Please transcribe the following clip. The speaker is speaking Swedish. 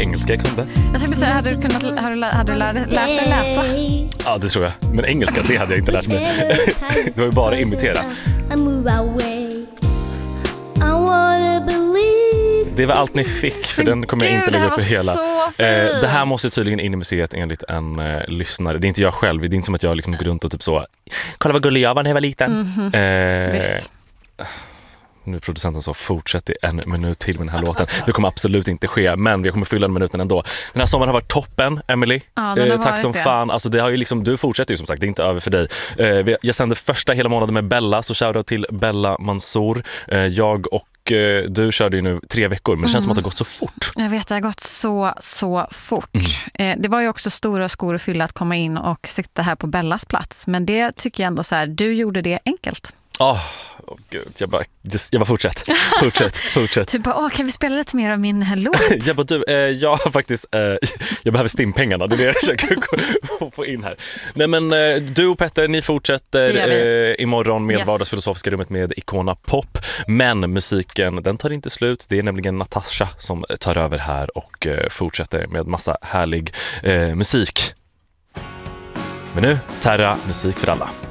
mycket engelska jag kunde. Jag tänkte säga, hade du lärt dig läsa? Ja, det tror jag. Men engelska, det hade jag inte lärt mig. Det var ju bara imitera. Det var allt ni fick, för den kommer jag inte lägga upp i hela. Det här måste tydligen in i museet enligt en lyssnare. Det är inte jag själv, det är inte som att jag liksom går runt och typ så, kolla vad gullig jag var när jag var liten. Visst. Nu är producenten så, fortsätt i 1 minut till med den här låten. Det kommer absolut inte ske, men jag kommer fylla en minuten ändå. Den här sommaren har varit toppen, Emily. Ja, tack som fan. Alltså, det har ju liksom, du fortsätter ju som sagt, det är inte över för dig. Jag sände första hela månaden med Bella, så shoutout till Bella Mansour. Jag och du körde ju nu 3 veckor, men det känns som att det har gått så fort. Jag vet, det har gått så fort. Det var ju också stora skor att fylla att komma in och sitta här på Bellas plats. Men det tycker jag ändå så här, du gjorde det enkelt. Gud, jag bara fortsätt. Typ bara, kan vi spela lite mer av min här låt? Jag bara, jag har faktiskt, jag behöver stimpengarna, det är det jag försöker få in här. Nej, men du och Petter, ni fortsätter imorgon med vardagsfilosofiska rummet med Icona Pop. Men musiken, den tar inte slut. Det är nämligen Natasha som tar över här och fortsätter med massa härlig musik. Men nu, Terra, musik för alla.